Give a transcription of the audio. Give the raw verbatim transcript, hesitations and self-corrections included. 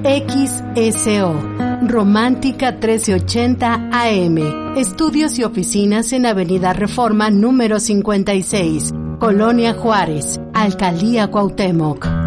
X S O, Romántica trece ochenta A M. Estudios y oficinas en Avenida Reforma número cincuenta y seis, Colonia Juárez, Alcaldía Cuauhtémoc.